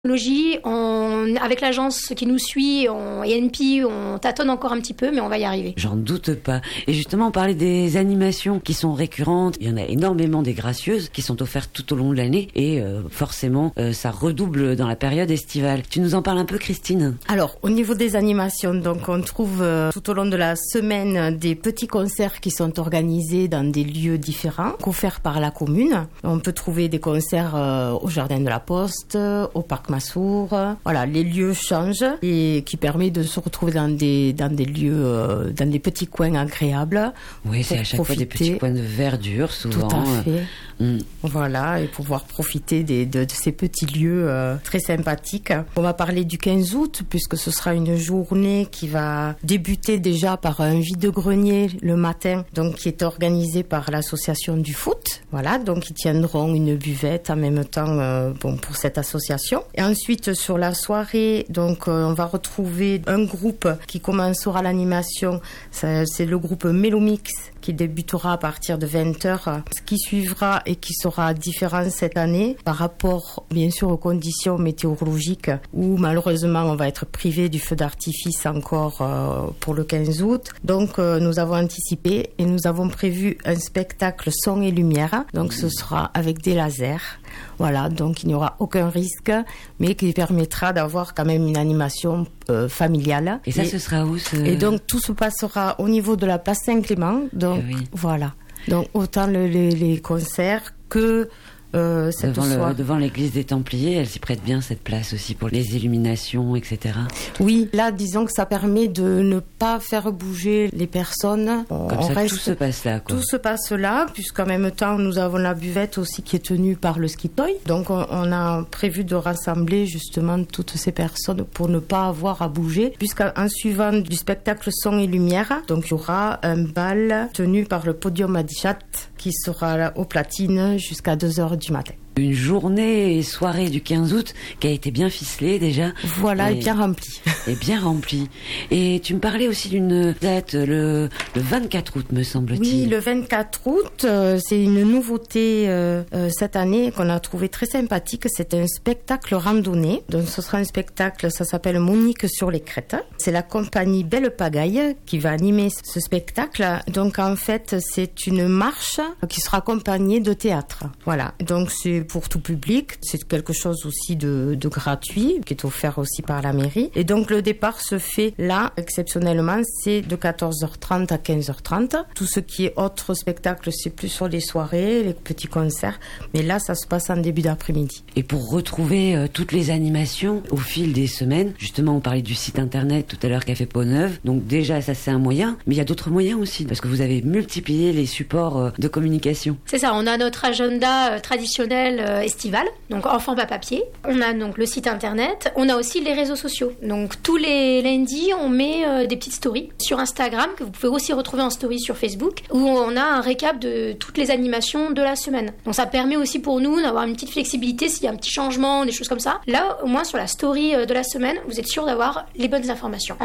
Avec l'agence qui nous suit, ENP, on tâtonne encore un petit peu, mais on va y arriver. J'en doute pas. Et justement, on parlait des animations qui sont récurrentes. Il y en a énormément des gracieuses qui sont offertes tout au long de l'année et forcément, ça redouble dans la période estivale. Tu nous en parles un peu, Christine ? Alors, au niveau des animations, donc on trouve tout au long de la semaine des petits concerts qui sont organisés dans des lieux différents, offerts par la commune. On peut trouver des concerts au Jardin de la Poste, au Parc Massour. Voilà, les lieux changent et qui permet de se retrouver dans des lieux, dans des petits coins agréables. Oui, c'est à chaque fois des petits coins de verdure, souvent. Tout à fait. Voilà, et pouvoir profiter de ces petits lieux très sympathiques. On va parler du 15 août, puisque ce sera une journée qui va débuter déjà par un vide-grenier le matin, donc qui est organisé par l'association du foot. Voilà, donc ils tiendront une buvette en même temps pour cette association. Et ensuite, sur la soirée, donc on va retrouver un groupe qui commencera l'animation. C'est le groupe Mélomix qui débutera à partir de 20h. Ce qui suivra et qui sera différent cette année par rapport, bien sûr, aux conditions météorologiques où malheureusement on va être privé du feu d'artifice encore pour le 15 août. Donc nous avons anticipé et nous avons prévu un spectacle son et lumière. Donc ce sera avec des lasers. Voilà, donc il n'y aura aucun risque, mais qui permettra d'avoir quand même une animation familiale. Et ça, ce sera où Et donc tout se passera au niveau de la place Saint-Clément. Donc voilà. Donc autant les concerts que devant l'église des Templiers, elle s'y prête bien cette place aussi pour les illuminations, etc. Oui, là disons que ça permet de ne pas faire bouger les personnes. Comme ça, tout se passe là, quoi. Tout se passe là, puisqu'en même temps nous avons la buvette aussi qui est tenue par le ski toy. Donc on a prévu de rassembler justement toutes ces personnes pour ne pas avoir à bouger, puisqu'en suivant du spectacle son et lumière, donc il y aura un bal tenu par le Podium Adichat qui sera là aux platines jusqu'à 2h du matin. Une journée et soirée du 15 août qui a été bien ficelée déjà. Voilà, et bien remplie. Et bien remplie. Et tu me parlais aussi d'une date, le 24 août, me semble-t-il. Oui, le 24 août, c'est une nouveauté cette année qu'on a trouvé très sympathique. C'est un spectacle randonnée. Donc ce sera un spectacle, ça s'appelle Monique sur les crêtes. C'est la compagnie Belle Pagaille qui va animer ce spectacle. Donc en fait, c'est une marche qui sera accompagnée de théâtre. Voilà, donc c'est pour tout public. C'est quelque chose aussi de gratuit, qui est offert aussi par la mairie. Et donc, le départ se fait là, exceptionnellement, c'est de 14h30 à 15h30. Tout ce qui est autre spectacle, c'est plus sur les soirées, les petits concerts. Mais là, ça se passe en début d'après-midi. Et pour retrouver toutes les animations au fil des semaines, justement, on parlait du site internet tout à l'heure, Café Peau-Neuve. Donc déjà, ça, c'est un moyen. Mais il y a d'autres moyens aussi, parce que vous avez multiplié les supports de communication. C'est ça, on a notre agenda traditionnel estival, donc enfant pas papier. On a donc le site internet, on a aussi les réseaux sociaux. Donc tous les lundis, on met des petites stories sur Instagram que vous pouvez aussi retrouver en story sur Facebook où on a un récap de toutes les animations de la semaine. Donc ça permet aussi pour nous d'avoir une petite flexibilité s'il y a un petit changement, des choses comme ça. Là, au moins sur la story de la semaine, vous êtes sûr d'avoir les bonnes informations.